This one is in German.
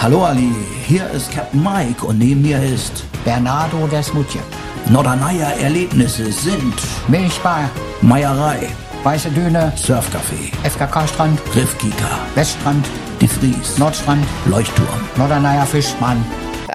Hallo Ali, hier ist Captain Mike und neben mir ist Bernardo Desmutje. Norderneier Erlebnisse sind Milchbar, Meierei, Weiße Düne, Surfcafé, FKK-Strand, Riffkika, Weststrand, Die Fries, Nordstrand, Leuchtturm, Norderneier Fischmann.